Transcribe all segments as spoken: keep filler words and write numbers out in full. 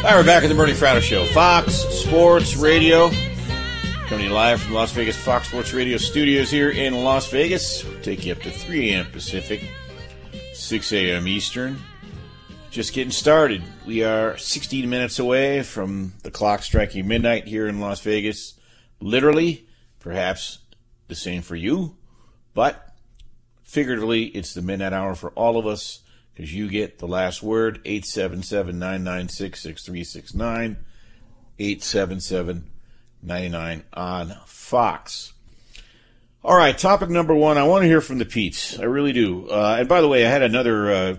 All right, we're back at the Bernie Fratto Show. Fox Sports Radio. Coming to you live from Las Vegas Fox Sports Radio studios here in Las Vegas. We'll take you up to three a.m. Pacific, six a.m. Eastern. Just getting started. We are sixteen minutes away from the clock striking midnight here in Las Vegas. Literally, perhaps the same for you, but figuratively, it's the midnight hour for all of us because you get the last word. Eight seven seven, nine nine six, six three six nine, eight seven seven, nine nine on Fox. All right, topic number one. I want to hear from the Pete's. I really do. Uh, and by the way, I had another uh,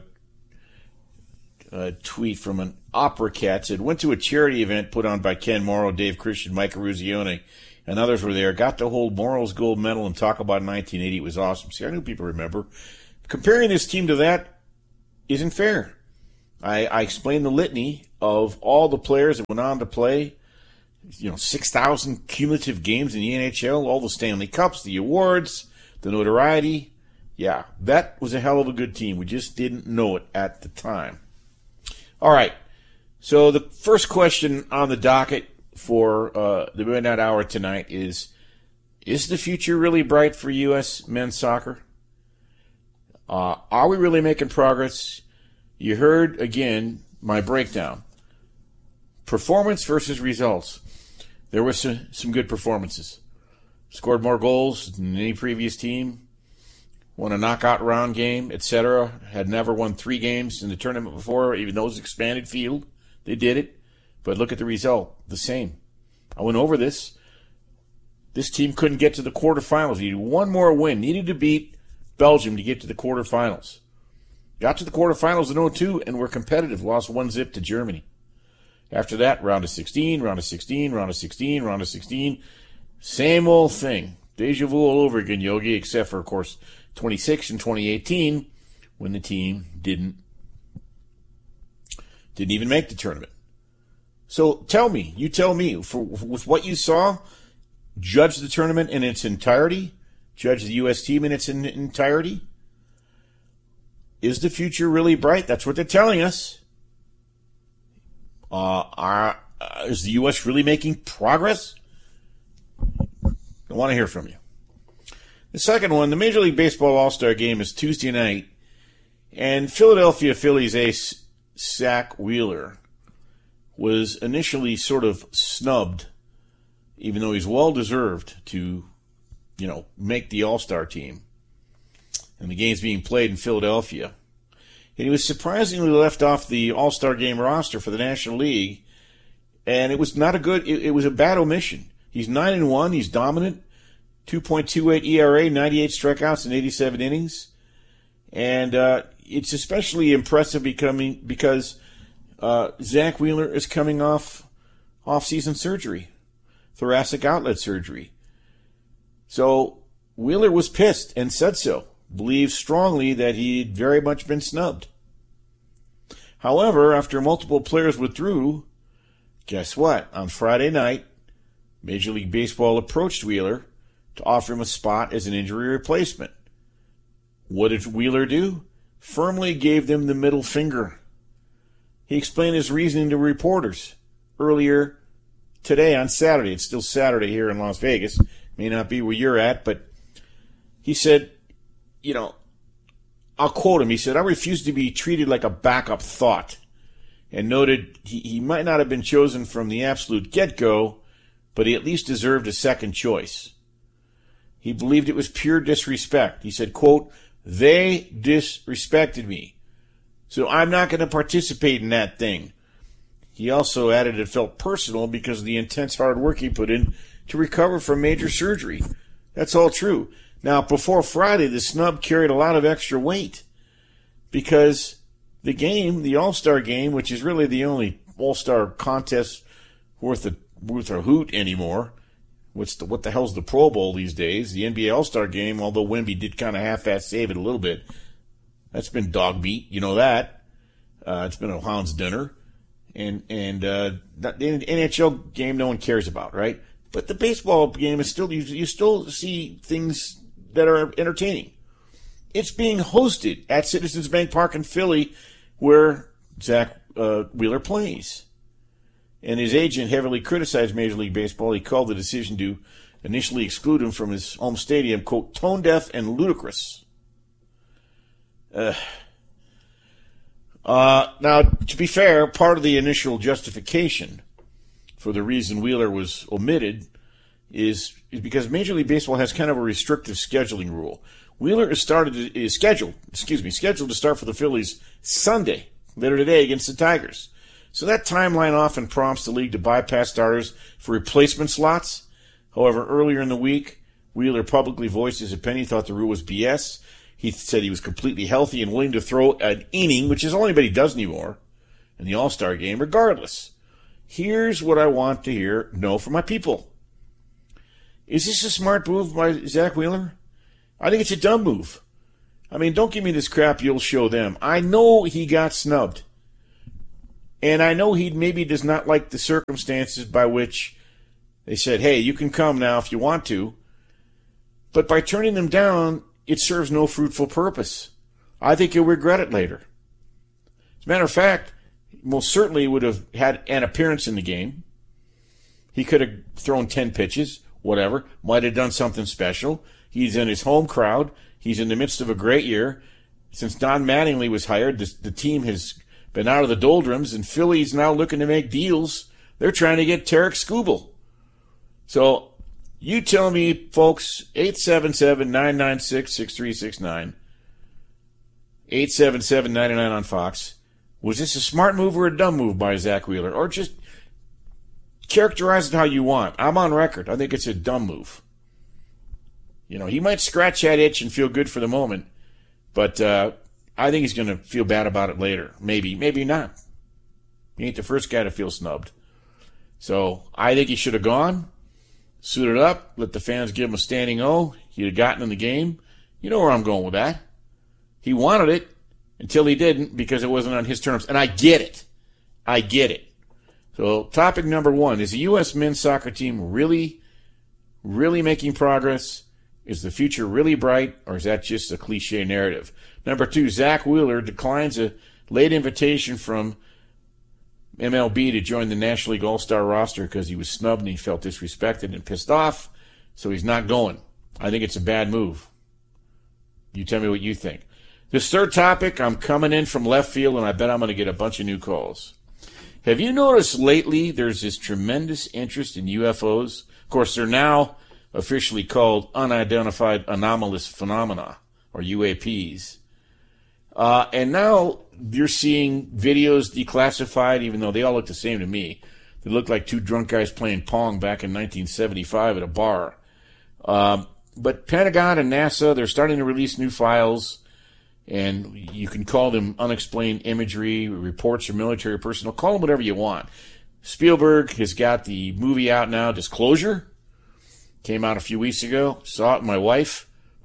uh, tweet from an opera cat. Said, went to a charity event put on by Ken Morrow, Dave Christian, Mike Ruzione, and others were there. Got to hold Morrow's gold medal and talk about nineteen eighty. It was awesome. See, I knew people remember. Comparing this team to that isn't fair. I, I explained the litany of all the players that went on to play. You know, six thousand cumulative games in the N H L, all the Stanley Cups, the awards, the notoriety. Yeah, that was a hell of a good team. We just didn't know it at the time. All right, so the first question on the docket for uh, the Midnight Hour tonight is, is the future really bright for U S men's soccer? Uh, are we really making progress? You heard, again, my breakdown. Performance versus results. There were some, some good performances. Scored more goals than any previous team. Won a knockout round game, et cetera. Had never won three games in the tournament before, even though it was expanded field. They did it. But look at the result. The same. I went over this. This team couldn't get to the quarterfinals. Needed one more win. Needed to beat Belgium to get to the quarterfinals. Got to the quarterfinals in oh two and were competitive. Lost one zip to Germany. After that, round of sixteen, round of sixteen, round of sixteen, round of sixteen. Same old thing. Deja vu all over again, Yogi, except for, of course, twenty-six and twenty eighteen when the team didn't, didn't even make the tournament. So tell me, you tell me, for, with what you saw, judge the tournament in its entirety, judge the U S team in its in, entirety. Is the future really bright? That's what they're telling us. Uh, are, uh, is the U S really making progress? I want to hear from you. The second one, the Major League Baseball All-Star Game is Tuesday night, and Philadelphia Phillies ace Zach Wheeler was initially sort of snubbed, even though he's well-deserved to, you know, make the All-Star team. And the game's being played in Philadelphia. And he was surprisingly left off the All-Star Game roster for the National League, and it was not a good, it, it was a bad omission. He's nine and one, he's dominant, two point two eight E R A, ninety-eight strikeouts in eighty-seven innings. And uh, it's especially impressive becoming because uh, Zach Wheeler is coming off off-season surgery, thoracic outlet surgery. So Wheeler was pissed and said so. Believes strongly that he'd very much been snubbed. However, after multiple players withdrew, guess what? On Friday night, Major League Baseball approached Wheeler to offer him a spot as an injury replacement. What did Wheeler do? Firmly gave them the middle finger. He explained his reasoning to reporters earlier today on Saturday. It's still Saturday here in Las Vegas. May not be where you're at, but he said, you know, I'll quote him. He said, I refuse to be treated like a backup thought, and noted he, he might not have been chosen from the absolute get-go, but he at least deserved a second choice. He believed it was pure disrespect. He said, quote, they disrespected me, so I'm not going to participate in that thing. He also added it felt personal because of the intense hard work he put in to recover from major surgery. That's all true. Now, before Friday, the snub carried a lot of extra weight because the game, the All-Star game, which is really the only All-Star contest worth a, worth a hoot anymore. What's the, what the hell's the Pro Bowl these days? The N B A All-Star game, although Wemby did kind of half-ass save it a little bit, that's been dog beat. You know that. Uh, it's been a hound's dinner. And, and uh, the N H L game no one cares about, right? But the baseball game is still, you, you still see things that are entertaining. It's being hosted at Citizens Bank Park in Philly, where Zach uh, Wheeler plays. and his agent heavily criticized Major League Baseball. He called the decision to initially exclude him from his home stadium, quote, tone deaf and ludicrous. Uh, uh, now, to be fair, part of the initial justification for the reason Wheeler was omitted is, is because Major League Baseball has kind of a restrictive scheduling rule. Wheeler is started is scheduled, excuse me, scheduled to start for the Phillies Sunday, later today, against the Tigers. So that timeline often prompts the league to bypass starters for replacement slots. However, earlier in the week, Wheeler publicly voiced his opinion, thought the rule was B S. He said he was completely healthy and willing to throw an inning, which is all anybody does anymore, in the All-Star game, regardless. Here's what I want to hear, know from my people. Is this a smart move by Zack Wheeler? I think it's a dumb move. I mean, don't give me this crap, you'll show them. I know he got snubbed. And I know he maybe does not like the circumstances by which they said, hey, you can come now if you want to. But by turning them down, it serves no fruitful purpose. I think he'll regret it later. As a matter of fact, most certainly would have had an appearance in the game. He could have thrown ten pitches, whatever, might have done something special. He's in his home crowd. He's in the midst of a great year. Since Don Mattingly was hired, the, the team has been out of the doldrums, and Philly's now looking to make deals. They're trying to get Tarek Skubal. So you tell me, folks, eight seven seven, nine nine six, six three six nine, eight seven seven, nine nine on Fox. Was this a smart move or a dumb move by Zack Wheeler? Or just characterize it how you want. I'm on record. I think it's a dumb move. You know, he might scratch that itch and feel good for the moment, but uh, I think he's going to feel bad about it later. Maybe, maybe not. He ain't the first guy to feel snubbed. So I think he should have gone, suited up, let the fans give him a standing O. He'd have gotten in the game. You know where I'm going with that. He wanted it until he didn't because it wasn't on his terms. And I get it. I get it. So topic number one, is the U S men's soccer team really, really making progress? Is the future really bright, or is that just a cliche narrative? Number two, Zack Wheeler declines a late invitation from M L B to join the National League All-Star roster because he was snubbed and he felt disrespected and pissed off, so he's not going. I think it's a bad move. You tell me what you think. This third topic, I'm coming in from left field, and I bet I'm going to get a bunch of new calls. Have you noticed lately there's this tremendous interest in U F Os? Of course, they're now officially called unidentified anomalous phenomena, or U A Ps. Uh, and now you're seeing videos declassified, even though they all look the same to me. They look like two drunk guys playing Pong back in nineteen seventy-five at a bar. Um, but Pentagon and NASA, they're starting to release new files, and you can call them unexplained imagery, reports from military personnel. Call them whatever you want. Spielberg has got the movie out now, Disclosure. Came out a few weeks ago. Saw it with my wife.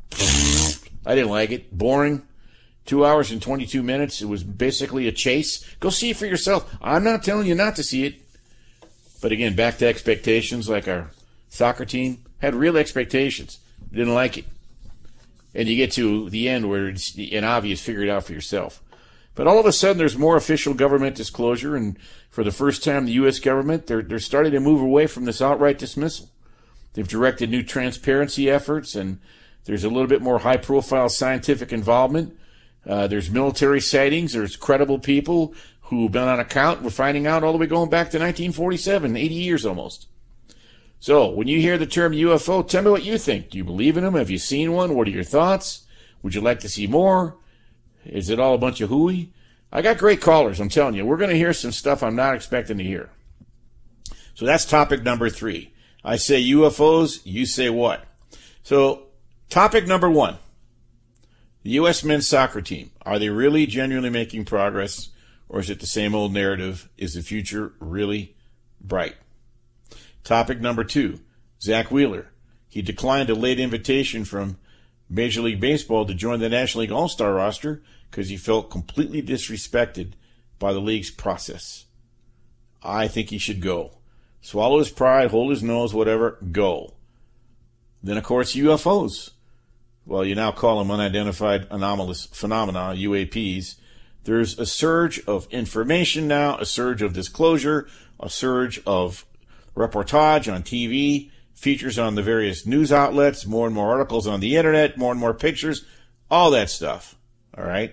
I didn't like it. Boring. Two hours and twenty-two minutes. It was basically a chase. Go see it for yourself. I'm not telling you not to see it. But again, back to expectations, like our soccer team had real expectations. Didn't like it. And you get to the end where it's an obvious, figure it out for yourself. But all of a sudden, there's more official government disclosure, and for the first time, the U S government, they're, they're starting to move away from this outright dismissal. They've directed new transparency efforts, and there's a little bit more high-profile scientific involvement. Uh, there's military sightings. There's credible people who've been on account. We're finding out all the way going back to nineteen forty-seven, eighty years almost. So when you hear the term U F O, tell me what you think. Do you believe in them? Have you seen one? What are your thoughts? Would you like to see more? Is it all a bunch of hooey? I got great callers, I'm telling you. We're going to hear some stuff I'm not expecting to hear. So that's topic number three. I say U F Os, you say what? So topic number one. The U S men's soccer team, are they really genuinely making progress, or is it the same old narrative? Is the future really bright? Topic number two, Zack Wheeler. He declined a late invitation from Major League Baseball to join the National League All-Star roster because he felt completely disrespected by the league's process. I think he should go. Swallow his pride, hold his nose, whatever, go. Then, of course, U F Os. Well, you now call them unidentified anomalous phenomena, U A Ps. There's a surge of information now, a surge of disclosure, a surge of reportage on T V, features on the various news outlets, more and more articles on the internet, more and more pictures, all that stuff. All right?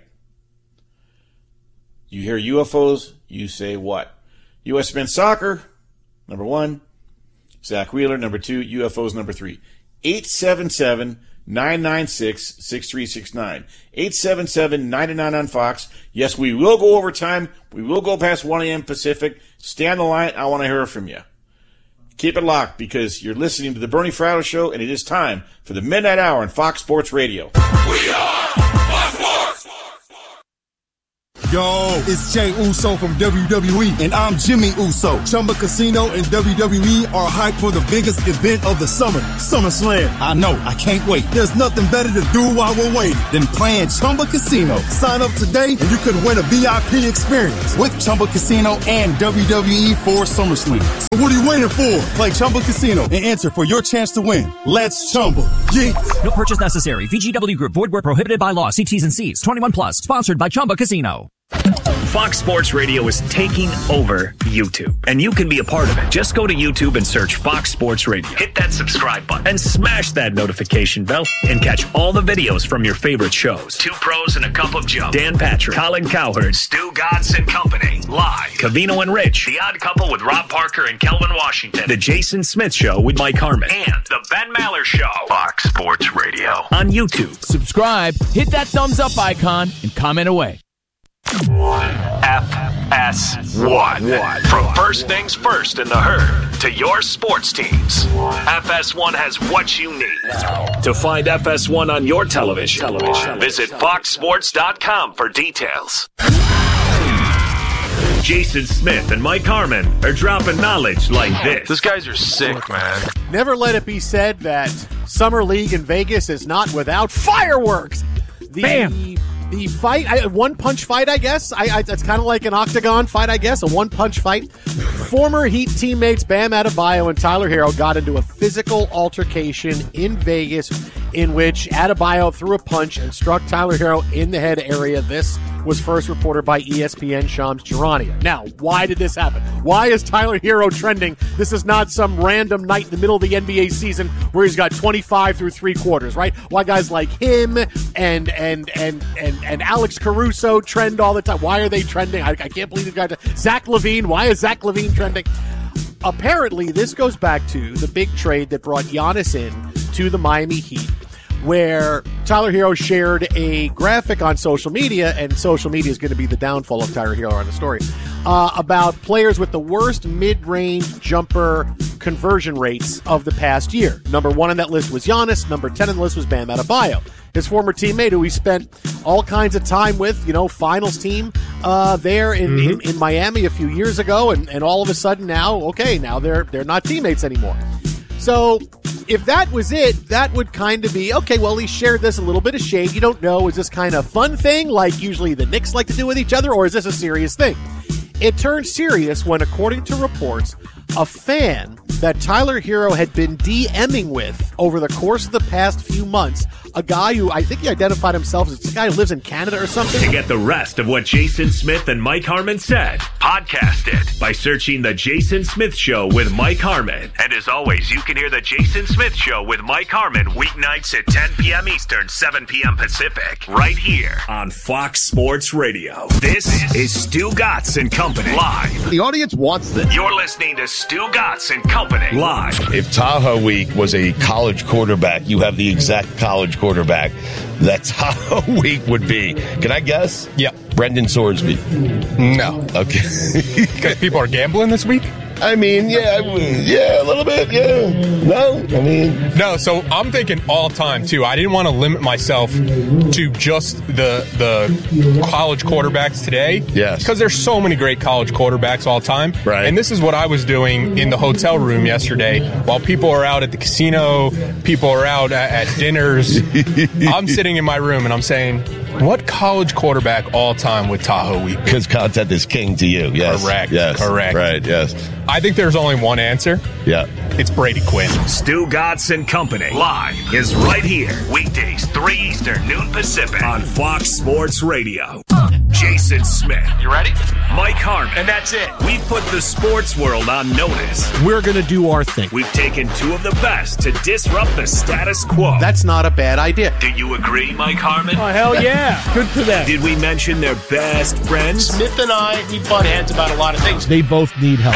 You hear U F Os, you say what? U S men's soccer, number one. Zach Wheeler, number two. U F Os, number three. eight seven seven, nine nine six, six three six nine. eight seven seven, nine nine on Fox. Yes, we will go over time. We will go past one a.m. Pacific. Stay on the line. I want to hear from you. Keep it locked because you're listening to the Bernie Fratto Show, and it is time for the Midnight Hour on Fox Sports Radio. We are Fox Sports! Yo, it's Jay Uso from W W E, and I'm Jimmy Uso. Chumba Casino and W W E are hyped for the biggest event of the summer, SummerSlam. I know, I can't wait. There's nothing better to do while we're waiting than playing Chumba Casino. Sign up today, and you could win a V I P experience with Chumba Casino and W W E for SummerSlam. So what are you waiting for? Play Chumba Casino and enter for your chance to win. Let's Chumba. Yeah. No purchase necessary. V G W Group. Void where prohibited by law. See T's and C's. twenty-one plus. Sponsored by Chumba Casino. Fox Sports Radio is taking over YouTube, and you can be a part of it. Just go to YouTube and search Fox Sports Radio. Hit that subscribe button and smash that notification bell and catch all the videos from your favorite shows. Two Pros and a Cup of Joe. Dan Patrick, Colin Cowherd, Stu Godson and Company. Live. Cavino and Rich. The Odd Couple with Rob Parker and Kelvin Washington. The Jason Smith Show with Mike Harmon. And The Ben Maller Show. Fox Sports Radio on YouTube. Subscribe, hit that thumbs up icon, and comment away. F S one. From first things first in the herd to your sports teams. F S one has what you need. To find F S one on your television, television. visit fox sports dot com for details. Jason Smith and Mike Harmon are dropping knowledge like this. These guys are sick, man. Never let it be said that Summer League in Vegas is not without fireworks. The, Bam! The fight, a one-punch fight, I guess. I, I, it's kind of like an octagon fight, I guess, a one-punch fight. Former Heat teammates Bam Adebayo and Tyler Hero got into a physical altercation in Vegas in which Adebayo threw a punch and struck Tyler Hero in the head area. This was first reported by E S P N Shams Charania. Now, why did this happen? Why is Tyler Hero trending? This is not some random night in the middle of the N B A season where he's got twenty-five through three quarters, right? Why guys like him and and and and and Alex Caruso trend all the time? Why are they trending? I, I can't believe these guys. Zach LaVine. Why is Zach LaVine trending? Apparently, this goes back to the big trade that brought Giannis in to the Miami Heat, where Tyler Hero shared a graphic on social media, and social media is going to be the downfall of Tyler Hero on the story, uh, about players with the worst mid-range jumper conversion rates of the past year. Number one on that list was Giannis. Number ten on the list was Bam Adebayo, his former teammate who he spent all kinds of time with, you know, finals team uh, there in, mm-hmm. in, in Miami a few years ago, and, and all of a sudden now, okay, now they're they're not teammates anymore. So if that was it, that would kind of be, okay, well, he shared this a little bit of shade. You don't know, is this kind of fun thing like usually the Knicks like to do with each other, or is this a serious thing? It turned serious when, according to reports, a fan that Tyler Hero had been DMing with over the course of the past few months, a guy who I think he identified himself as a guy who lives in Canada or something. To get the rest of what Jason Smith and Mike Harmon said, podcast it by searching The Jason Smith Show with Mike Harmon. And as always, you can hear The Jason Smith Show with Mike Harmon weeknights at ten p.m. Eastern, seven p.m. Pacific, right here on Fox Sports Radio. This is Stu Gatz and Company live. The audience wants this. You're listening to Stu Gatz and Company live. If Tahoe Week was a college quarterback, you have the exact college quarterback that Tahoe Week would be. Can I guess? Yeah. Brendan Sorsby. No. Okay. Because people are gambling this week? I mean, yeah, yeah, a little bit, yeah. No, I mean... No, so I'm thinking all time, too. I didn't want to limit myself to just the the college quarterbacks today. Yes. Because there's so many great college quarterbacks all time. Right. And this is what I was doing in the hotel room yesterday. While people are out at the casino, people are out at, at dinners, I'm sitting in my room and I'm saying... What college quarterback all time with Tahoe Week? Because content is king to you, yes. Correct, yes. correct. Right, yes. I think there's only one answer. Yeah. It's Brady Quinn. Stu Gatz and Company live is right here. Weekdays, three Eastern, noon Pacific on Fox Sports Radio. Jason Smith. You ready? Mike Harmon. And that's it. We've put the sports world on notice. We're going to do our thing. We've taken two of the best to disrupt the status quo. That's not a bad idea. Do you agree, Mike Harmon? Oh, hell yeah. Good for them. Did we mention their best friends? Smith and I, we butt heads about a lot of things. They both need help.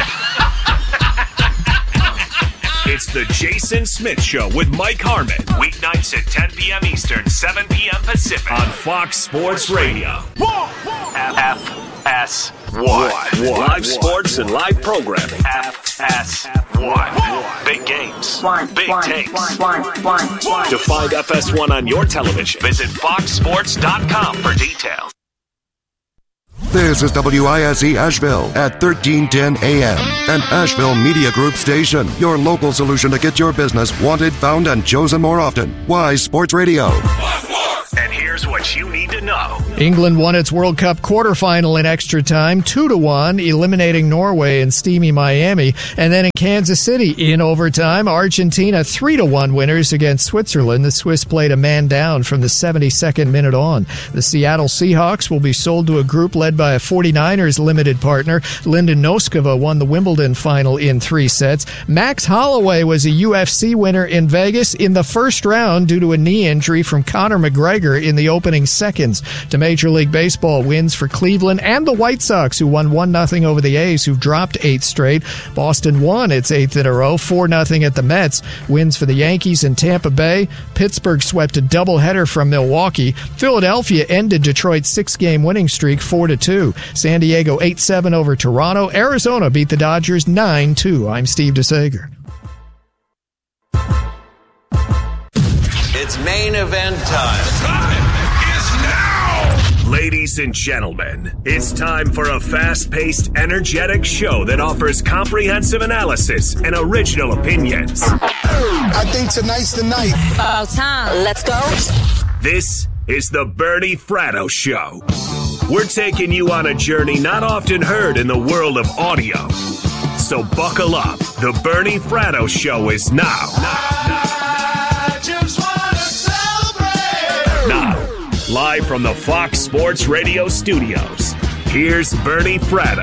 It's the Jason Smith Show with Mike Harmon. Weeknights at ten p.m. Eastern, seven p.m. Pacific. On Fox Sports Radio. F S one. Live sports and live programming. F S one. Big games. Big takes. To find F S one on your television, visit fox sports dot com for details. This is W I S E Asheville at thirteen ten A M, an Asheville Media Group station. Your local solution to get your business wanted, found, and chosen more often. Wise Sports Radio. And here's what you need to know. England won its World Cup quarterfinal in extra time, two to one, eliminating Norway in steamy Miami. And then in Kansas City, in overtime, Argentina three to one winners against Switzerland. The Swiss played a man down from the seventy-second minute on. The Seattle Seahawks will be sold to a group led by a forty-niners limited partner. Linda Noskova won the Wimbledon final in three sets. Max Holloway was a U F C winner in Vegas in the first round due to a knee injury from Conor McGregor in the opening seconds. To Major League Baseball, wins for Cleveland and the White Sox, who won one nothing over the A's, who've dropped eight straight. Boston won its eighth in a row, four nothing at the Mets. Wins for the Yankees and Tampa Bay. Pittsburgh swept a doubleheader from Milwaukee. Philadelphia ended Detroit's six-game winning streak four to two. San Diego eight seven over Toronto. Arizona beat the Dodgers nine two. I'm Steve DeSager. It's main event time. Time is now. Ladies and gentlemen, it's time for a fast-paced, energetic show that offers comprehensive analysis and original opinions. I think tonight's the night. About time. Let's go. This is the Bernie Fratto Show. We're taking you on a journey not often heard in the world of audio. So buckle up. The Bernie Fratto Show is now. I just want to celebrate. Now, live from the Fox Sports Radio studios, here's Bernie Fratto.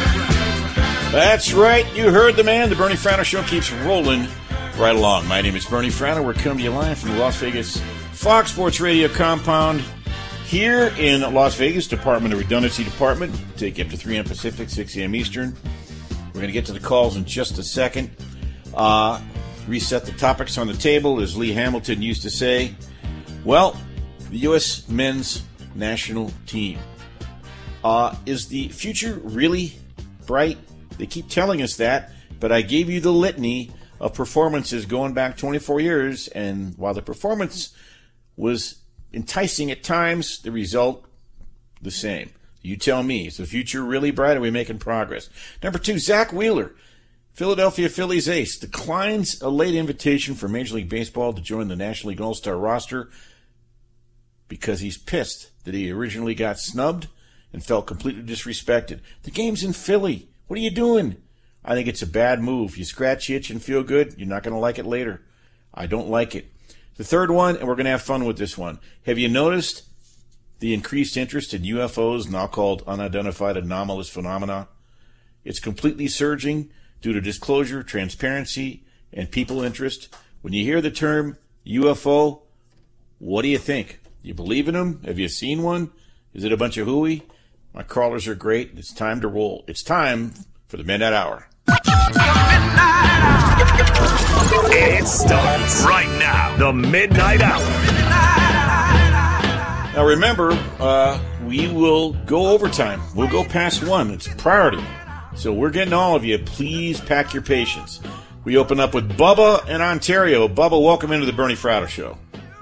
That's right. You heard the man. The Bernie Fratto Show keeps rolling right along. My name is Bernie Fratto. We're coming to you live from the Las Vegas Fox Sports Radio compound here in Las Vegas, Department of Redundancy Department. Take you up to three a.m. Pacific, six a.m. Eastern. We're going to get to the calls in just a second. Uh, reset the topics on the table, as Lee Hamilton used to say. Well, the U S men's national team. Uh, is the future really bright? They keep telling us that, but I gave you the litany of performances going back twenty-four years, and while the performance was enticing at times, the result the same. You tell me, is the future really bright? Are we making progress? Number two, Zach Wheeler, Philadelphia Phillies ace, declines a late invitation for Major League Baseball to join the National League All-Star roster because he's pissed that he originally got snubbed and felt completely disrespected. The game's in Philly. What are you doing? I think it's a bad move. You scratch the itch and feel good, you're not going to like it later. I don't like it. The third one, and we're going to have fun with this one. Have you noticed the increased interest in U F Os, now called unidentified anomalous phenomena? It's completely surging due to disclosure, transparency, and people interest. When you hear the term U F O, what do you think? You believe in them? Have you seen one? Is it a bunch of hooey? My crawlers are great. It's time to roll. It's time for the Midnight Hour. It starts right now. The Midnight Hour. Now remember, uh, we will go overtime. We'll go past one. It's a priority. So we're getting all of you. Please pack your patience. We open up with Bubba in Ontario. Bubba, welcome into the Bernie Fratto Show.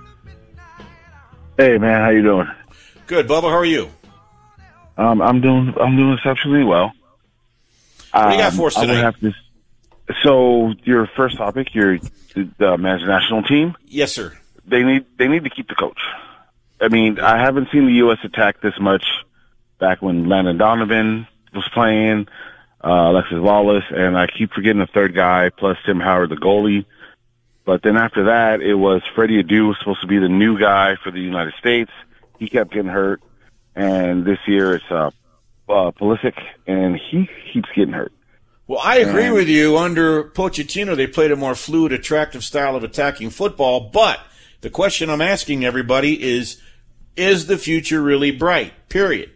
Hey man, how you doing? Good, Bubba. How are you? Um, I'm doing. I'm doing exceptionally well. What do you got um, for us I would tonight? have to, so your first topic, your the men's national team. Yes, sir. They need they need to keep the coach. I mean, I haven't seen the U S attack this much back when Landon Donovan was playing, uh, Alexis Wallace, and I keep forgetting the third guy, plus Tim Howard, the goalie. But then after that, it was Freddie Adu was supposed to be the new guy for the United States. He kept getting hurt. And this year it's uh, uh, Pulisic, and he keeps getting hurt. Well, I agree and, with you. Under Pochettino, they played a more fluid, attractive style of attacking football. But the question I'm asking everybody is, is the future really bright? Period.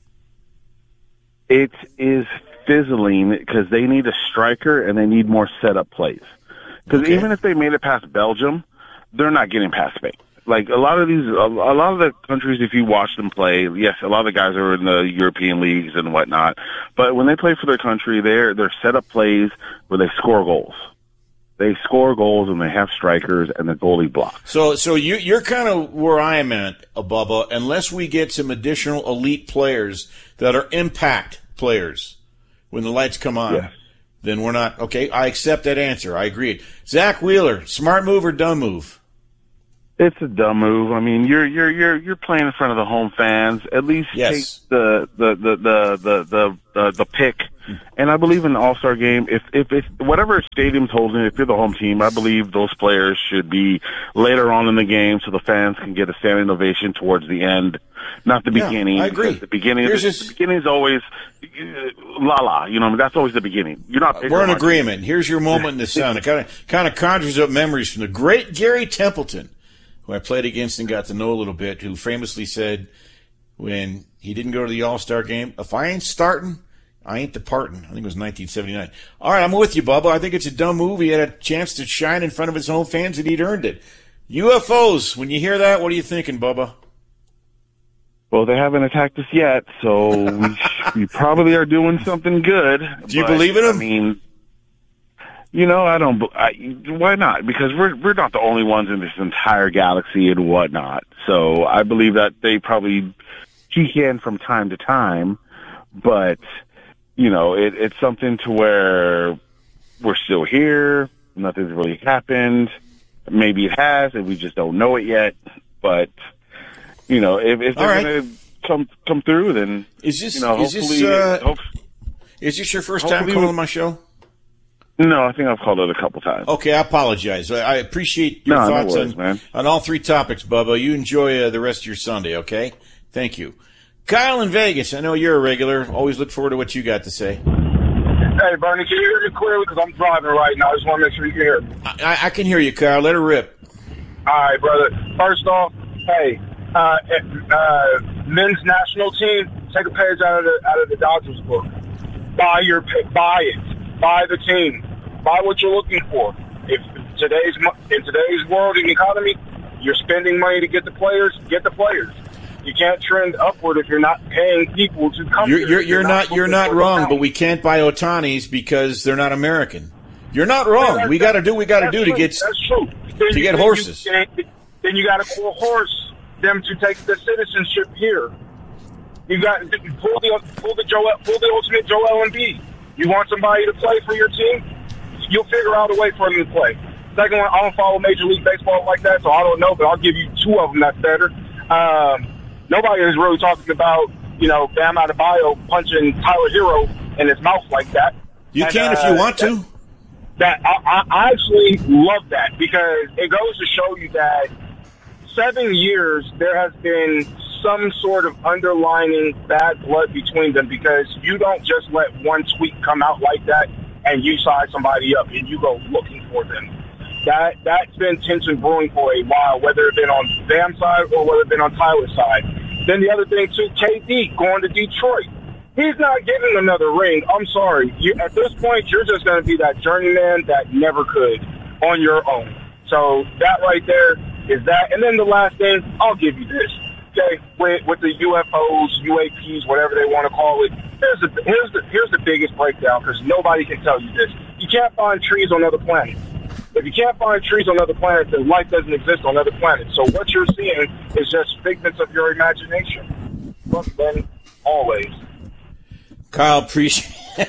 It is fizzling because they need a striker and they need more setup plays. Because okay. even if they made it past Belgium, they're not getting past Spain. Like a lot of these, a lot of the countries, if you watch them play, yes, a lot of the guys are in the European leagues and whatnot. But when they play for their country, they're they're set up plays where they score goals. They score goals and they have strikers and the goalie blocks. So, so you you're kind of where I am at, Bubba. Unless we get some additional elite players that are impact players when the lights come on, yes. then we're not okay. I accept that answer. I agree. Zach Wheeler, smart move or dumb move? It's a dumb move. I mean, you're you're you're you're playing in front of the home fans. At least yes. take the the the the the the, the, the pick. And I believe in the All-Star game, if if if whatever stadium's holding, if you're the home team, I believe those players should be later on in the game so the fans can get a standing ovation towards the end, not the yeah, beginning. I agree. The beginning, the, just, the beginning is always uh, la la. You know, that's always the beginning. You're not. We're in agreement. Here's your moment in the sun. It kind of kind of conjures up memories from the great Gary Templeton, who I played against and got to know a little bit, who famously said when he didn't go to the All-Star game, if I ain't starting, I ain't departing. I think it was nineteen seventy-nine. All right, I'm with you, Bubba. I think it's a dumb move. He had a chance to shine in front of his home fans, and he'd earned it. U F Os, when you hear that, what are you thinking, Bubba? Well, they haven't attacked us yet, so we, we probably are doing something good. Do you but, believe in them? I mean, you know, I don't. I, why not? Because we're we're not the only ones in this entire galaxy and whatnot. So I believe that they probably peek in from time to time, but you know, it, it's something to where we're still here. Nothing's really happened. Maybe it has, and we just don't know it yet. But you know, if, if they're right. going to come come through, then is this you know, is hopefully, this uh, hope, is this your first time calling we, my show? No, I think I've called it a couple times. Okay, I apologize. I, I appreciate your no, thoughts no worries, on man. on all three topics, Bubba. You enjoy uh, the rest of your Sunday. Okay, thank you. Kyle in Vegas, I know you're a regular. Always look forward to what you got to say. Hey, Bernie, can you hear me clearly? Because I'm driving right now. I just want to make sure you can hear me. I, I can hear you, Kyle. Let her rip. All right, brother. First off, hey, uh, uh, men's national team, take a page out of the out of the Dodgers book. Buy your pick. Buy it. Buy the team. Buy what you're looking for. If today's in today's world and economy, you're spending money to get the players. Get the players. You can't trend upward if you're not paying people to come You're, here. you're, you're not, not you're not wrong, but we can't buy Otanis because they're not American. You're not wrong. Yeah, we got to do what we got to do true. to get that's true. Then to you, get then horses. You, then, then you got to coerce them to take the citizenship here. You got pull the pull the Joel pull the ultimate Joel Embiid. You want somebody to play for your team? You'll figure out a way for them to play. Second one, I don't follow Major League Baseball like that, so I don't know, but I'll give you two of them that's better. Um, Nobody is really talking about, you know, Bam Adebayo punching Tyler Hero in his mouth like that. You and, can uh, if you want to. That, that I, I actually love that because it goes to show you that seven years there has been some sort of underlining bad blood between them because you don't just let one tweet come out like that and you size somebody up and you go looking for them. That, that's been tension brewing for a while, whether it's been on Bam's side or whether it's been on Tyler's side. Then the other thing, too, K D going to Detroit. He's not getting another ring. I'm sorry. You, at this point, you're just going to be that journeyman that never could on your own. So that right there is that. And then the last thing, I'll give you this. Okay, with, with the U F Os, U A Ps, whatever they want to call it, here's the, here's the, here's the biggest breakdown because nobody can tell you this. You can't find trees on other planets. If you can't find trees on other planets, then life doesn't exist on other planets. So what you're seeing is just figments of your imagination. But then, always. Kyle, appreciate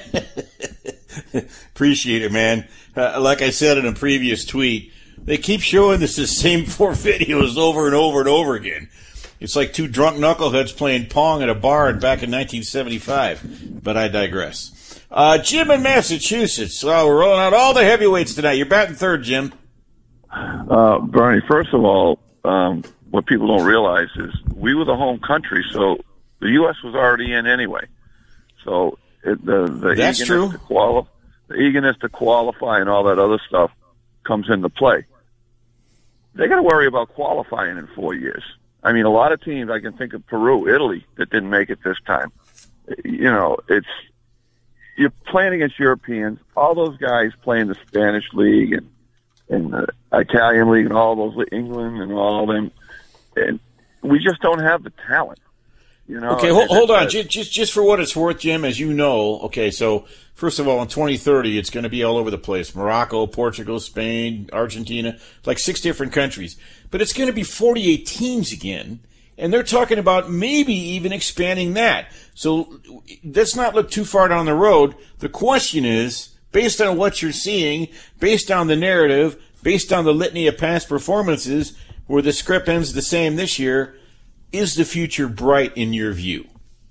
appreciate it, man. Uh, like I said in a previous tweet, they keep showing us the same four videos over and over and over again. It's like two drunk knuckleheads playing Pong at a bar back in nineteen seventy-five. But I digress. Uh, Jim in Massachusetts. Well, we're rolling out all the heavyweights tonight. You're batting third, Jim. Uh, Bernie, first of all, um, what people don't realize is we were the home country, so The U S was already in anyway. So it, the the That's eagerness true. to qualify, the eagerness to qualify, and all that other stuff comes into play. They got to worry about qualifying in four years. I mean, a lot of teams. I can think of Peru, Italy, that didn't make it this time. You know, it's you're playing against Europeans. All those guys play in the Spanish league and and the Italian league and all those, England and all them, and we just don't have the talent. You know. Okay, hold, hold on. Just, just just for what it's worth, Jim, as you know, okay, so first of all, in twenty thirty, it's going to be all over the place. Morocco, Portugal, Spain, Argentina, like six different countries. But it's going to be forty-eight teams again, and they're talking about maybe even expanding that. So let's not look too far down the road. The question is, based on what you're seeing, based on the narrative, based on the litany of past performances, where the script ends the same this year, is the future bright in your view?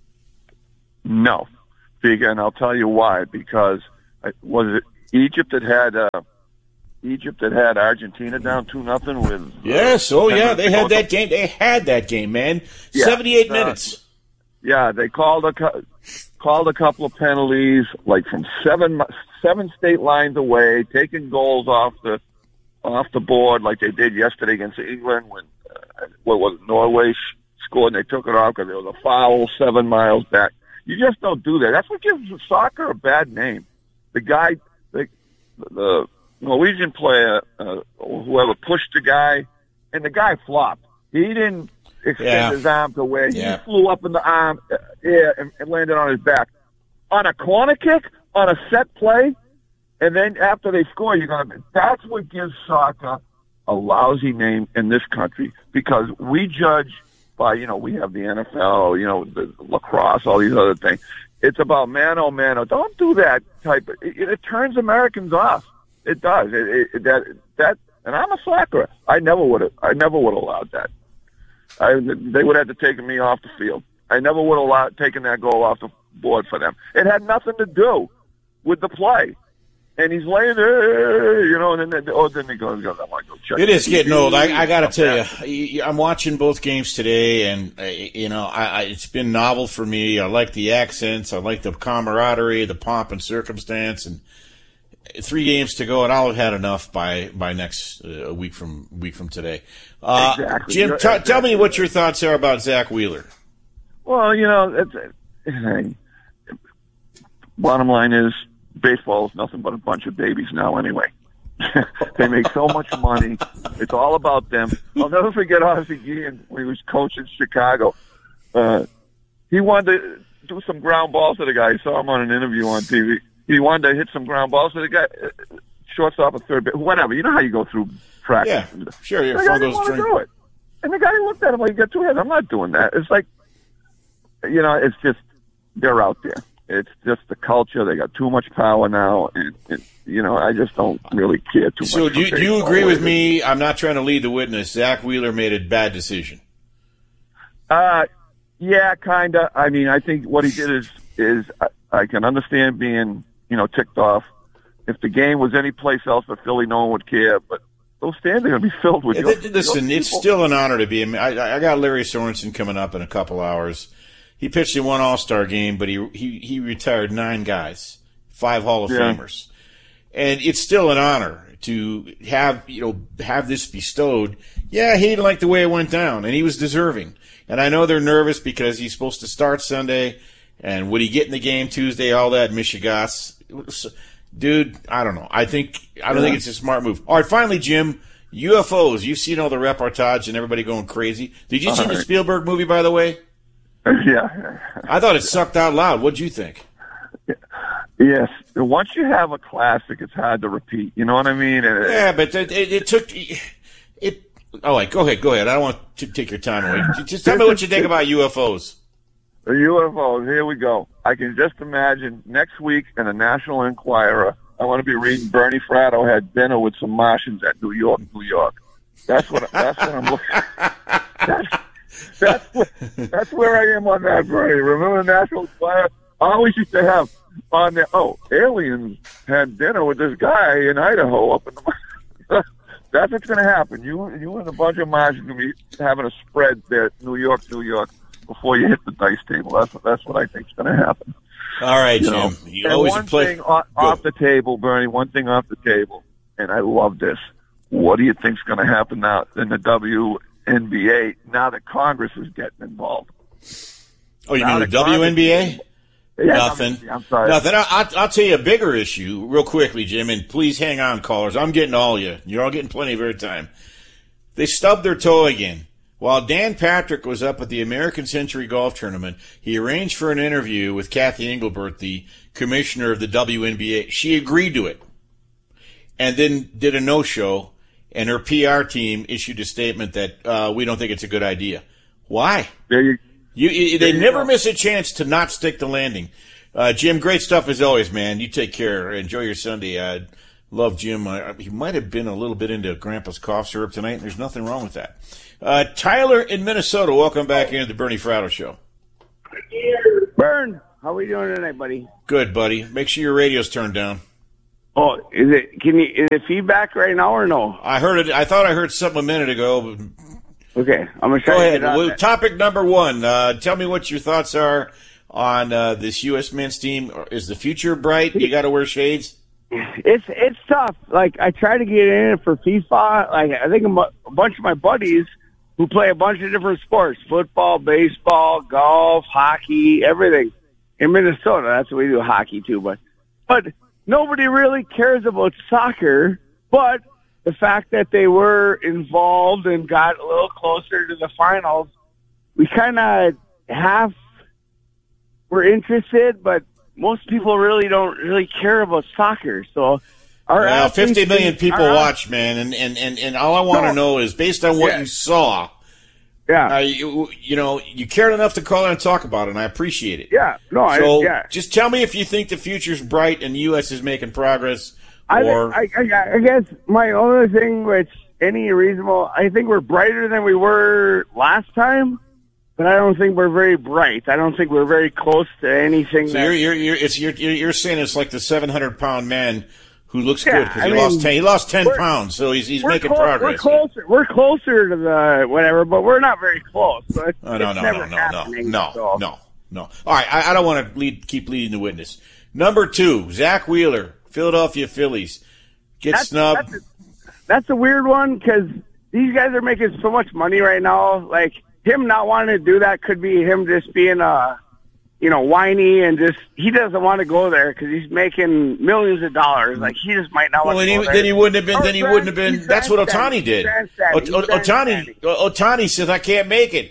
No, and I'll tell you why. Because was it Egypt that had uh, Egypt that had Argentina down two nothing with? Uh, yes, oh yeah, they had that game. They had that game, man. Yeah, Seventy-eight uh, minutes. Yeah, they called a called a couple of penalties, like from seven seven state lines away, taking goals off the off the board, like they did yesterday against England when uh, what was it, Norway scored and they took it off because there was a foul seven miles back. You just don't do that. That's what gives soccer a bad name. The guy, the, the Norwegian player, uh, whoever pushed the guy, and the guy flopped. He didn't extend Yeah. his arm to where he Yeah. flew up in the arm, uh, yeah, and, and landed on his back. On a corner kick, on a set play, and then after they score, you're going to, that's what gives soccer a lousy name in this country, because we judge by, you know, we have the N F L, you know, the lacrosse, all these other things. It's about mano mano. Don't do that type of, it, it turns Americans off. It does. It, it, that, that, and I'm a soccer. I never would have, I never would have allowed that. I, they would have to take me off the field. I never would have allowed, taken that goal off the board for them. It had nothing to do with the play. And he's laying there, you know, and then, oh, then he goes, goes, I'm going to go check. It is getting old. I, I got to tell you, I'm watching both games today, and uh, you know, I, I, it's been novel for me. I like the accents, I like the camaraderie, the pomp and circumstance, and three games to go, and I'll have had enough by by next uh, week from week from today. Uh, Exactly. Jim, t- Exactly. tell me what your thoughts are about Zach Wheeler. Well, you know, it's, it's, bottom line is, baseball is nothing but a bunch of babies now anyway. They make so much money. It's all about them. I'll never forget Ozzie Guillen when he was coaching Chicago. Uh, he wanted to do some ground balls to the guy. I saw him on an interview on T V. He wanted to hit some ground balls to the guy, uh, shortstop or third base, whatever. You know how you go through practice. Yeah, sure. Yeah, The guy phone didn't goes want to drink. do it. And the guy looked at him like, you got two hands. I'm not doing that. It's like, you know, it's just, they're out there. It's just the culture. They got too much power now, and, and you know, I just don't really care too So much. do you, for do you baseball. agree with me? I'm not trying to lead the witness. Zach Wheeler made a bad decision. Uh, yeah, kinda. I mean, I think what he did is is I, I can understand being, you know, ticked off. If the game was any place else but Philly, no one would care. But those stands are going to be filled with. Yeah, your, th- listen, your it's people. still an honor to be. I, I got Larry Sorensen coming up in a couple hours. He pitched in one All-Star game, but he he he retired nine guys, five Hall of Yeah. Famers, and it's still an honor to have you know have this bestowed. Yeah, he didn't like the way it went down, and he was deserving. And I know they're nervous because he's supposed to start Sunday, and would he get in the game Tuesday? All that Michigas, dude. I don't know. I think I don't Yeah. think it's a smart move. All right, finally, Jim. U F Os. You've seen all the reportage and everybody going crazy. Did you All see the right. Spielberg movie, by the way? Yeah. I thought it sucked out loud. What'd you think? Yes. Once you have a classic, it's hard to repeat. You know what I mean? And Yeah, but it, it, it took it. All right, go ahead, go ahead. I don't want to take your time away. Just tell me what you think about U F Os. The U F Os, here we go. I can just imagine next week in the National Enquirer, I want to be reading Bernie Fratto had dinner with some Martians at New York, New York. That's what that's what I'm looking. That's that's where, that's where I am on that, Bernie. Remember the National Enquirer? I always used to have on there. Oh, aliens had dinner with this guy in Idaho up in the. That's what's going to happen. You you and a bunch of Martians going to be having a spread there, New York, New York. before you hit the dice table. That's that's what I think is going to happen. All right, You Jim. know? You And always one play. thing off, off the table, Bernie. One thing off the table, and I love this. What do you think's going to happen now in the W N B A now that Congress is getting involved? Oh, you Now mean the that W N B A? Yeah, Nothing. I'm, I'm sorry. Nothing. I, I, I'll tell you a bigger issue real quickly, Jim, and please hang on, callers. I'm getting all of you. You're all getting plenty of airtime. They stubbed their toe again. While Dan Patrick was up at the American Century Golf Tournament, he arranged for an interview with Kathy Engelbert, the commissioner of the W N B A. She agreed to it and then did a no-show, and her P R team issued a statement that uh, we don't think it's a good idea. Why? There you You, you, they There you never go. miss a chance to not stick the landing. Uh, Jim, great stuff as always, man. You take care. Enjoy your Sunday. I love Jim. Uh, he might have been a little bit into Grandpa's cough syrup tonight, and there's nothing wrong with that. Uh, Tyler in Minnesota, welcome back into the Bernie Fratto Show. Bern, how we doing tonight, buddy? Good, buddy. Make sure your radio's turned down. Oh, is it? Can you? Is it feedback right now or no? I heard it. I thought I heard something a minute ago. But Okay, I'm gonna try go to ahead. get on Well, that. topic number one. Uh, tell me what your thoughts are on uh, this U S men's team. Is the future bright? You got to wear shades. It's it's tough. Like I try to get in for FIFA. Like I think a, mu- a bunch of my buddies who play a bunch of different sports: football, baseball, golf, hockey, everything. In Minnesota, that's what we do, hockey too. But but nobody really cares about soccer. But the fact that they were involved and got a little closer to the finals, we kind of half were interested, but most people really don't really care about soccer. So our Well, athletes- fifty million people our- watch, man, and, and, and, and all I want to No. know is, based on what Yeah. you saw, yeah, uh, you, you know, you cared enough to call in and talk about it, and I appreciate it. Yeah, no, I- so yeah. just tell me if you think the future's bright and the U S is making progress, I, or I, I, I guess my only thing, which any reasonable, I think we're brighter than we were last time, but I don't think we're very bright. I don't think we're very close to anything. so that, you're, you're, you're, it's, you're, you're you're saying it's like the seven hundred pound man who looks Yeah, good because I he mean, lost ten. He lost ten we're- pounds, so he's he's we're making clo- progress. We're closer. We're closer to the whatever, but we're not very close. So it's, Oh, no, it's no, never no, no, no, happening, no, so. no, no. All right, I, I don't want to lead, keep leading the witness. Number two, Zach Wheeler, Philadelphia Phillies, gets That's- snubbed. That's a, that's a weird one because these guys are making so much money right now. Like him not wanting to do that could be him just being uh you know, whiny and just he doesn't want to go there because he's making millions of dollars. Like he just might not Well, want then to he, go there. then he wouldn't have been. Or Then he trans- wouldn't have been. he's That's what grandstanding. Otani did. He's grandstanding. O- He's O- grandstanding. Otani, Otani says, "I can't make it."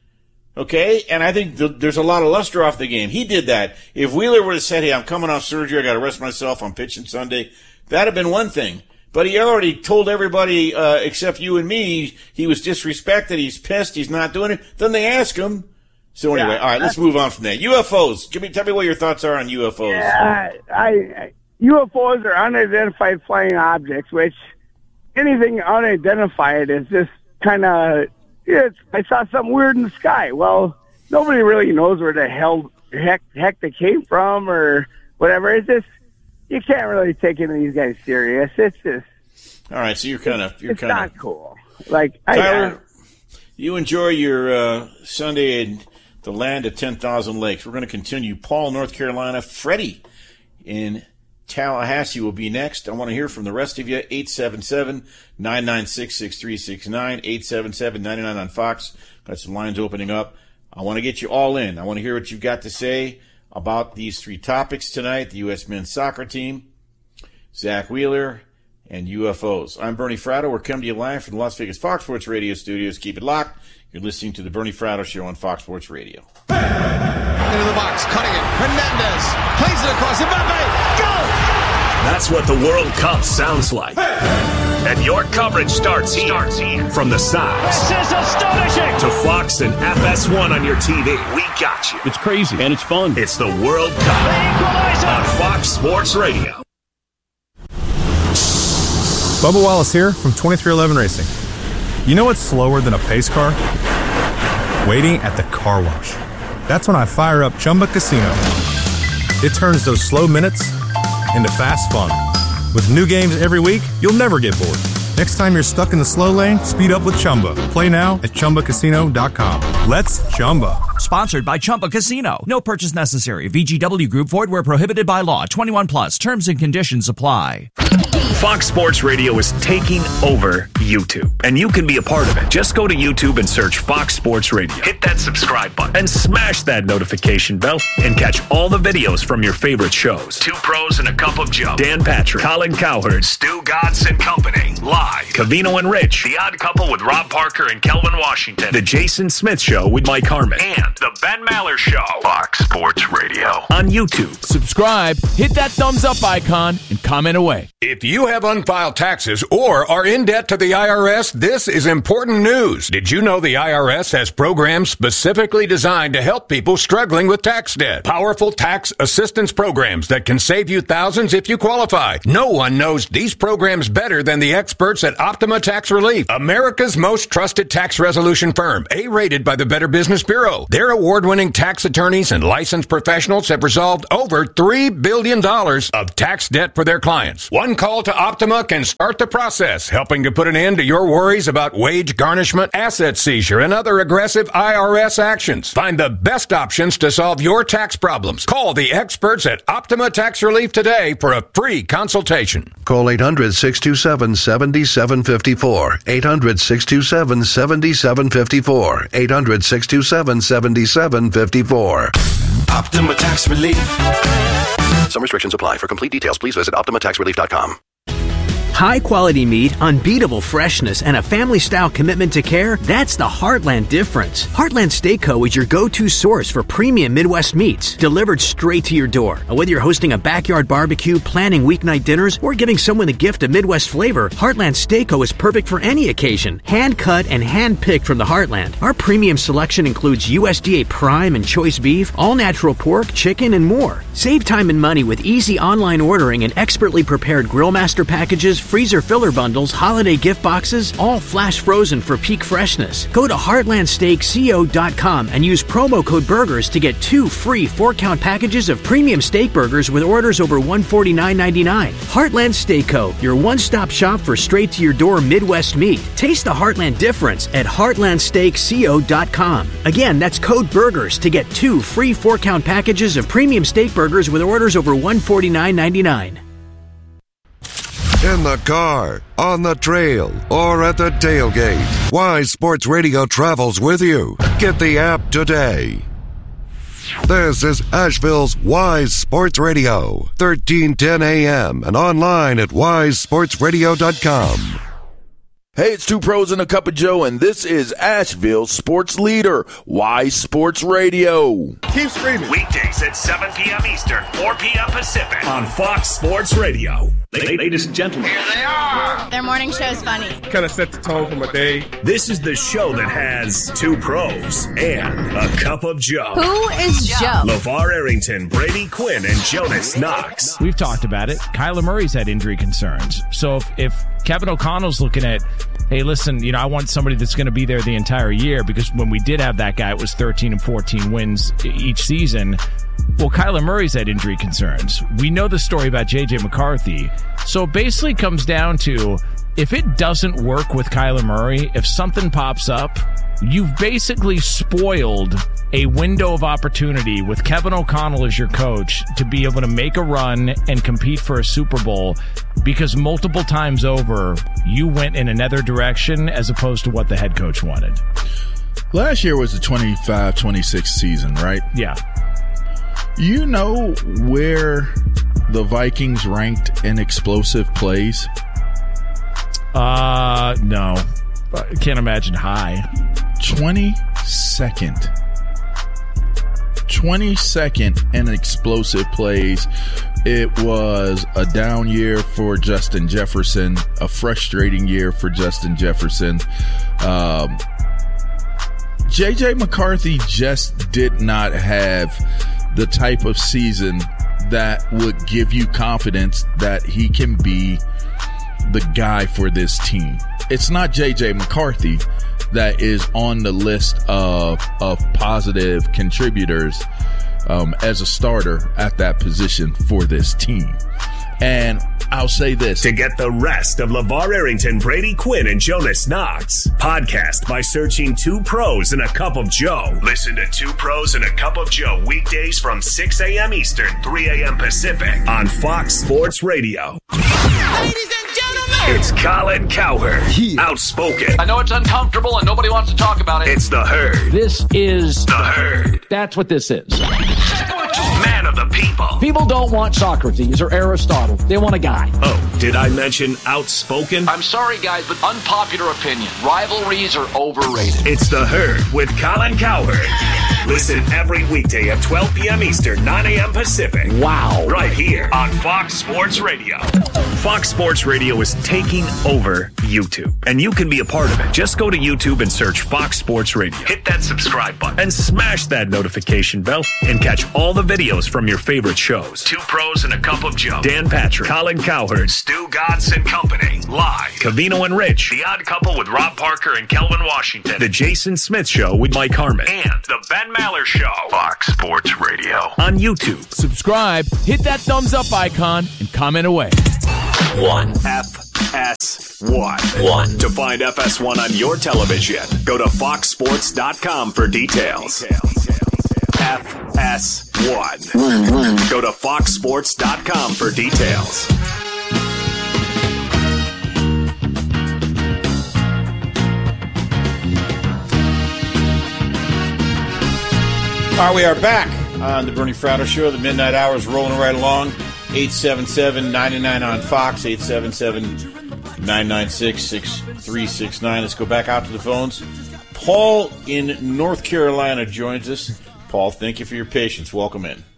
Okay, and I think th- there's a lot of luster off the game. He did that. If Wheeler would have said, "Hey, I'm coming off surgery. I got to rest myself. I'm pitching Sunday," that'd have been one thing. But he already told everybody uh, except you and me he was disrespected. He's pissed. He's not doing it. Then they ask him. So anyway, Yeah, all right, let's move on from that. U F Os. Give me, tell me what your thoughts are on U F Os. Yeah, I, I U F Os are unidentified flying objects, which anything unidentified is just kind of. It's. I saw something weird in the sky. Well, nobody really knows where the hell heck heck they came from or whatever. It's just you can't really take any of these guys serious. It's just. All right, so you're kind of you're It's kind of not cool. Like I, Tyler, you enjoy your uh, Sunday in the land of ten thousand lakes. We're going to continue. Paul, North Carolina. Freddie in Tallahassee will be next. I want to hear from the rest of you. eight seven seven, nine nine six, six three six nine, eight seven seven, nine nine on Fox. Got some lines opening up. I want to get you all in. I want to hear what you've got to say about these three topics tonight. The U S men's soccer team, Zach Wheeler, and U F Os. I'm Bernie Fratto. We're coming to you live from the Las Vegas Fox Sports Radio studios. Keep it locked. You're listening to the Bernie Fratto Show on Fox Sports Radio. Into the box, cutting it. Hernandez plays it across. Mbappe, go! That's what the World Cup sounds like. And your coverage starts here. Starts here. From the sides. This is astonishing! To Fox and F S one on your T V. We got you. It's crazy and it's fun. It's the World Cup on Fox Sports Radio. Bubba Wallace here from twenty-three eleven Racing. You know what's slower than a pace car? Waiting at the car wash. That's when I fire up Chumba Casino. It turns those slow minutes into fast fun. With new games every week, you'll never get bored. Next time you're stuck in the slow lane, speed up with Chumba. Play now at Chumba Casino dot com. Let's Chumba. Sponsored by Chumba Casino. No purchase necessary. V G W Group. Void where prohibited by law. twenty-one plus. Terms and conditions apply. Fox Sports Radio is taking over YouTube, and you can be a part of it. Just go to YouTube and search Fox Sports Radio. Hit that subscribe button and smash that notification bell and catch all the videos from your favorite shows. Two Pros and a Cup of Joe. Dan Patrick, Colin Cowherd, Stu Godson and Company. Live. Cavino and Rich. The Odd Couple with Rob Parker and Kelvin Washington. The Jason Smith Show with Mike Harmon. And The Ben Maller Show. Fox Sports Radio. On YouTube. Subscribe, hit that thumbs up icon, and comment away. If you have unfiled taxes or are in debt to the I R S, this is important news. Did you know the I R S has programs specifically designed to help people struggling with tax debt? Powerful tax assistance programs that can save you thousands if you qualify. No one knows these programs better than the experts at Optima Tax Relief, America's most trusted tax resolution firm, A-rated by the Better Business Bureau. Their award-winning tax attorneys and licensed professionals have resolved over three billion dollars of tax debt for their clients. One call to Optima can start the process, helping to put an end to your worries about wage garnishment, asset seizure, and other aggressive I R S actions. Find the best options to solve your tax problems. Call the experts at Optima Tax Relief today for a free consultation. Call eight hundred, six two seven, seven seven five four. eight hundred, six two seven, seven seven five four. eight hundred, six two seven, seven seven five four. Optima Tax Relief. Some restrictions apply. For complete details, please visit optima tax relief dot com. High-quality meat, unbeatable freshness, and a family-style commitment to care, that's the Heartland difference. Heartland Steak Co. is your go-to source for premium Midwest meats, delivered straight to your door. Whether you're hosting a backyard barbecue, planning weeknight dinners, or giving someone a gift of Midwest flavor, Heartland Steak Co. is perfect for any occasion. Hand-cut and hand-picked from the Heartland. Our premium selection includes U S D A Prime and Choice Beef, all-natural pork, chicken, and more. Save time and money with easy online ordering and expertly prepared Grillmaster packages, freezer filler bundles, holiday gift boxes, all flash frozen for peak freshness. Go to heartland steak co dot com and use promo code BURGERS to get two free four-count packages of premium steak burgers with orders over one hundred forty-nine ninety-nine. Heartland Steak Co., your one-stop shop for straight-to-your-door Midwest meat. Taste the Heartland difference at heartland steak co dot com. Again, that's code BURGERS to get two free four-count packages of premium steak burgers with orders over one hundred forty-nine ninety-nine. In the car, on the trail, or at the tailgate, Wise Sports Radio travels with you. Get the app today. This is Asheville's Wise Sports Radio, thirteen ten A M, and online at wise sports radio dot com. Hey, it's Two Pros and a Cup of Joe, and this is Asheville's sports leader, Wise Sports Radio. Keep screaming. Weekdays at seven p.m. Eastern, four p.m. Pacific on Fox Sports Radio. Ladies and gentlemen, Here they are. Their morning show is funny. Kind of set the tone for my day. This is the show that has two pros and a cup of Joe. Who is Joe? LeVar Arrington, Brady Quinn, and Jonas Knox. We've talked about it. Kyler Murray's had injury concerns. So if, if Kevin O'Connell's looking at, hey, listen, you know, I want somebody that's going to be there the entire year, because when we did have that guy, it was thirteen and fourteen wins each season. Well, Kyler Murray's had injury concerns. We know the story about J J McCarthy. So it basically comes down to, if it doesn't work with Kyler Murray, if something pops up, you've basically spoiled a window of opportunity with Kevin O'Connell as your coach to be able to make a run and compete for a Super Bowl, because multiple times over, you went in another direction as opposed to what the head coach wanted. Last year was the twenty-five twenty-six season, right? Yeah. You know where the Vikings ranked in explosive plays? Uh, no. I can't imagine high. twenty-second. twenty-second in explosive plays. It was a down year for Justin Jefferson, a frustrating year for Justin Jefferson. Um, J J McCarthy just did not have the type of season that would give you confidence that he can be the guy for this team. It's not J J McCarthy that is on the list of of positive contributors um, as a starter at that position for this team. And I I'll say this. To get the rest of LeVar Arrington, Brady Quinn, and Jonas Knox, podcast by searching Two Pros and a Cup of Joe. Listen to Two Pros and a Cup of Joe weekdays from six a.m. Eastern, three a.m. Pacific on Fox Sports Radio. Ladies and gentlemen, it's Colin Cowherd, outspoken. I know it's uncomfortable and nobody wants to talk about it. It's the Herd. This is the Herd. That's what this is. Man of the people. People don't want Socrates or Aristotle. They want a guy. Oh, did I mention outspoken? I'm sorry, guys, but unpopular opinion. Rivalries are overrated. It's the Herd with Colin Cowherd. Listen every weekday at twelve p.m. Eastern, nine a.m. Pacific. Wow. Right here on Fox Sports Radio. Fox Sports Radio is taking over YouTube, and you can be a part of it. Just go to YouTube and search Fox Sports Radio. Hit that subscribe button and smash that notification bell and catch all the videos from your favorite shows. Two Pros and a Cup of Joe. Dan Patrick, Colin Cowherd, Stu Gatz and Company. Live. Covino and Rich. The Odd Couple with Rob Parker and Kelvin Washington. The Jason Smith Show with Mike Harmon. And The Ben Maller Show. Fox Sports Radio. On YouTube. Subscribe, hit that thumbs up icon, and comment away. One. F S one. One. To find F S one on your television, go to fox sports dot com for details. F S one. Go to fox sports dot com for details. All right, we are back on the Bernie Fratto Show. The midnight hour is rolling right along. eight seven seven, nine nine on Fox, eight seven seven, nine nine six, six three six nine. Let's go back out to the phones. Paul in North Carolina joins us. Paul, thank you for your patience. Welcome in.